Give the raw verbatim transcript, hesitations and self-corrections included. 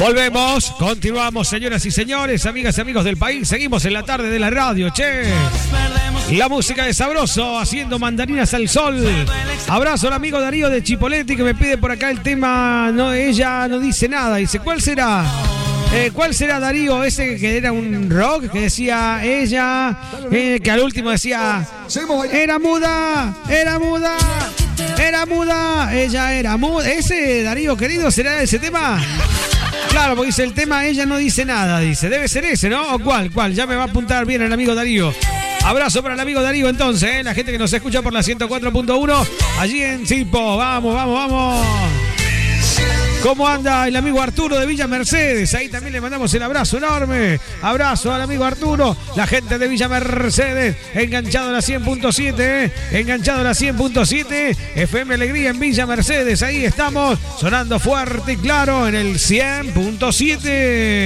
Volvemos, continuamos, señoras y señores, amigas y amigos del país. Seguimos en la tarde de la radio, che. La música de Sabroso, haciendo mandarinas al sol. Abrazo al amigo Darío de Chipoleti que me pide por acá el tema. No, ella no dice nada. Dice, ¿cuál será? Eh, ¿Cuál será, Darío? Ese que era un rock que decía ella, eh, que al último decía, era muda, era muda, era muda, ella era muda. Ese, Darío querido, ¿será ese tema? Claro, porque dice el tema, ella no dice nada, dice. Debe ser ese, ¿no? ¿O cuál? ¿Cuál? Ya me va a apuntar bien el amigo Darío. Abrazo para el amigo Darío entonces, ¿eh? La gente que nos escucha por la ciento cuatro punto uno, allí en Sipo. Vamos, vamos, vamos. ¿Cómo anda el amigo Arturo de Villa Mercedes? Ahí también le mandamos el abrazo enorme. Abrazo al amigo Arturo. La gente de Villa Mercedes, enganchado a la cien punto siete, ¿eh? Enganchado a la cien punto siete. F M Alegría en Villa Mercedes. Ahí estamos, sonando fuerte y claro en el cien punto siete.